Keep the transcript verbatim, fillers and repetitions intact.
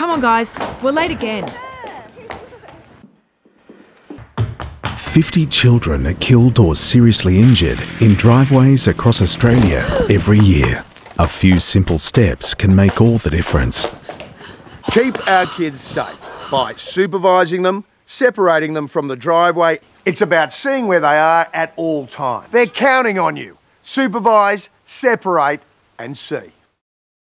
Come on, guys. We're late again. fifty children are killed or seriously injured in driveways across Australia every year. A few simple steps can make all the difference. Keep our kids safe by supervising them, separating them from the driveway. It's about seeing where they are at all times. They're counting on you. Supervise, separate and see.